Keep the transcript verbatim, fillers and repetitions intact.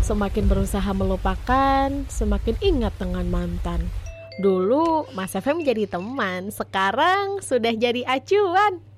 semakin berusaha melupakan, semakin ingat dengan mantan. Dulu Mas F M jadi teman, sekarang sudah jadi acuan.